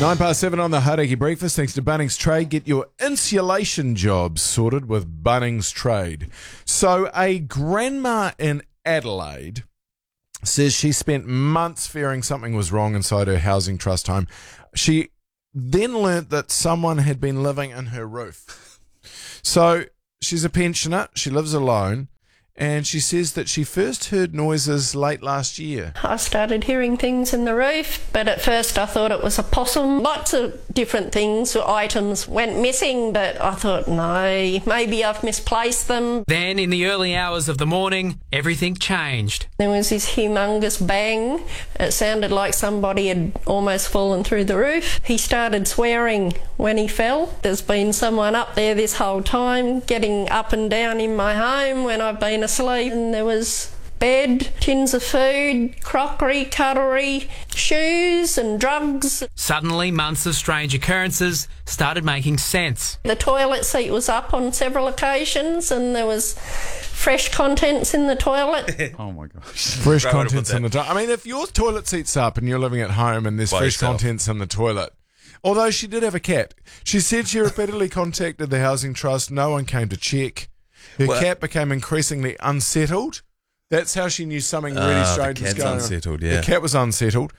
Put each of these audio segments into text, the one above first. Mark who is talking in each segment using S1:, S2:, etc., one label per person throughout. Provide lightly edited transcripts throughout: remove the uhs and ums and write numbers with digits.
S1: 7:09 on the Hauraki Breakfast. Thanks to Bunnings Trade. Get your insulation jobs sorted with Bunnings Trade. So a grandma in Adelaide says she spent months fearing something was wrong inside her housing trust home. She then learnt that someone had been living in her roof. So she's a pensioner. She lives alone. And she says that she first heard noises late last year.
S2: I started hearing things in the roof, but at first I thought it was a possum. Lots of different things or items went missing, but I thought, no, maybe I've misplaced them.
S3: Then, in the early hours of the morning, everything changed.
S2: There was this humongous bang. It sounded like somebody had almost fallen through the roof. He started swearing when he fell. There's been someone up there this whole time, getting up and down in my home when I've been asleep, and there was bed, tins of food, crockery, cutlery, shoes and drugs.
S3: Suddenly, months of strange occurrences started making sense.
S2: The toilet seat was up on several occasions and there was fresh contents in the toilet.
S4: Oh my gosh.
S1: Fresh contents in the toilet. I mean, if your toilet seat's up and you're living at home and there's fresh contents in the toilet. Although she did have a cat. She said she repeatedly contacted the Housing Trust. No one came to check. Her cat became increasingly unsettled. That's how she knew something really strange was going on.
S4: Unsettled, yeah.
S1: The cat was unsettled.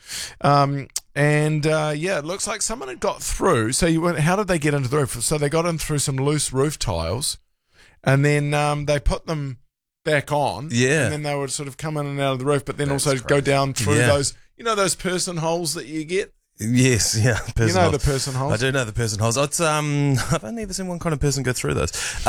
S1: It looks like someone had got through. So how did they get into the roof? So they got in through some loose roof tiles, and then they put them back on.
S4: Yeah.
S1: And then they would sort of come in and out of the roof, but then also go down through those, those person holes that you get?
S4: Yes, yeah.
S1: You know the person holes?
S4: I do know the person holes. It's I've only ever seen one kind of person go through those.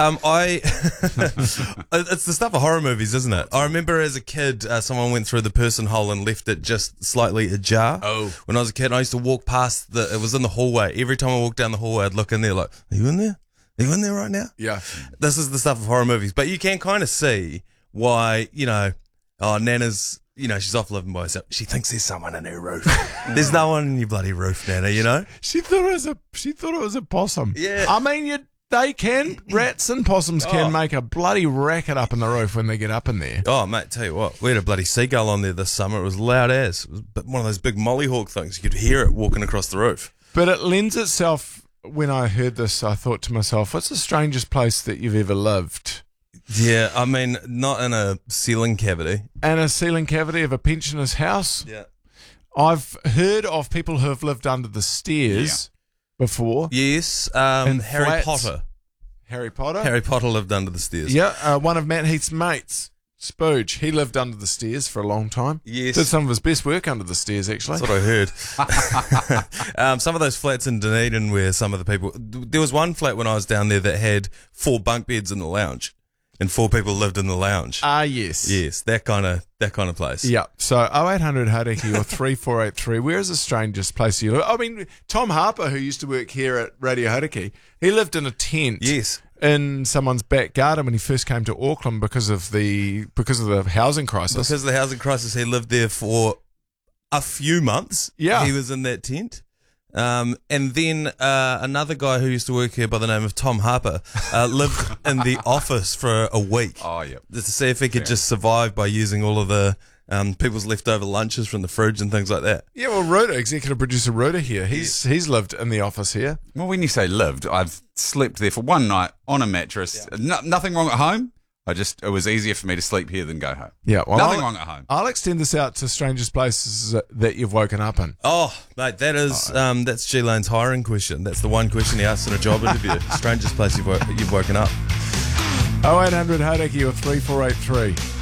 S4: It's the stuff of horror movies, isn't it? I remember as a kid, someone went through the person hole and left it just slightly ajar.
S1: Oh.
S4: When I was a kid, I used to walk past it was in the hallway. Every time I walked down the hallway, I'd look in there like, are you in there? Are you in there right now?
S1: Yeah.
S4: This is the stuff of horror movies. But you can kind of see why, Nana's, she's off living by herself. She thinks there's someone in her roof. There's no one in your bloody roof, Nana,
S1: She thought it was a possum.
S4: Yeah.
S1: I mean, rats and possums can make a bloody racket up in the roof when they get up in there.
S4: Oh, mate, tell you what, we had a bloody seagull on there this summer. It was loud as. It was one of those big mollyhawk things. You could hear it walking across the roof.
S1: But it lends itself, when I heard this, I thought to myself, what's the strangest place that you've ever lived?
S4: Yeah, I mean, not in a ceiling cavity.
S1: And a ceiling cavity of a pensioner's house?
S4: Yeah.
S1: I've heard of people who have lived under the stairs before.
S4: Yes,
S1: In
S4: Harry
S1: flats.
S4: Potter.
S1: Harry Potter?
S4: Harry Potter lived under the stairs.
S1: Yeah, one of Matt Heath's mates, Spooge, he lived under the stairs for a long time.
S4: Yes.
S1: Did some of his best work under the stairs, actually.
S4: That's what I heard. Some of those flats in Dunedin where some of the people... There was one flat when I was down there that had 4 bunk beds in the lounge. And 4 people lived in the lounge.
S1: Yes.
S4: Yes, that kind of place.
S1: Yeah. So 0800 Hauraki or 3483. Where is the strangest place you live? I mean, Tom Harper, who used to work here at Radio Hauraki, he lived in a tent.
S4: Yes.
S1: In someone's back garden when he first came to Auckland because of the housing crisis.
S4: Because of the housing crisis, he lived there for a few months.
S1: Yeah.
S4: He was in that tent. And then another guy who used to work here by the name of Tom Harper lived in the office for a week.
S1: Oh, yeah.
S4: Just to see if he could just survive by using all of the people's leftover lunches from the fridge and things like that.
S1: Yeah, well, Rhoda, executive producer Rhoda here, he's lived in the office here.
S5: Well, when you say lived, I've slept there for one night on a mattress. Nothing wrong at home. It was easier for me to sleep here than go home.
S1: Yeah, well,
S5: Nothing wrong at home.
S1: I'll extend this out to strangest places that you've woken up in.
S4: Oh, mate, that is that's G Lane's hiring question. That's the one question he asks in a job interview. Strangest place you've woken up.
S1: 0800 Hauraki or 3483.